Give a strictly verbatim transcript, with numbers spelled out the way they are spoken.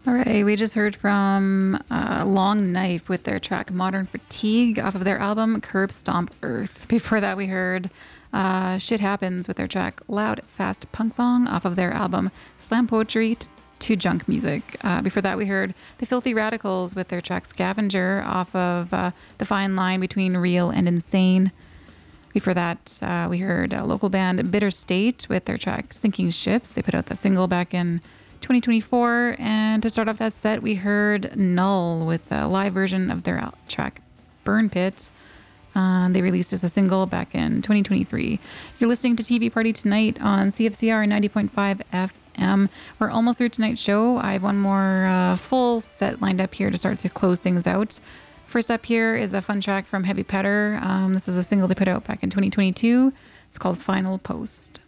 All right, we just heard from uh, Long Knife with their track Modern Fatigue off of their album Curb Stomp Earth. Before that, we heard uh, Shit Happens with their track Loud Fast Punk Song off of their album Slam Poetry to Junk Music. Uh, before that, we heard The Filthy Radicals with their track Scavenger off of uh, The Fine Line Between Real and Insane. Before that, uh, we heard a local band Bitter State with their track Sinking Ships. They put out that single back in twenty twenty-four. And to start off that set, we heard Null with a live version of their track Burn Pit. Uh, they released as a single back in twenty twenty-three. You're listening to T V Party Tonight on C F C R ninety point five F M. We're almost through tonight's show. I have one more uh, full set lined up here to start to close things out. First up here is a fun track from Heavy Petter. Um, this is a single they put out back in twenty twenty-two. It's called Final Post.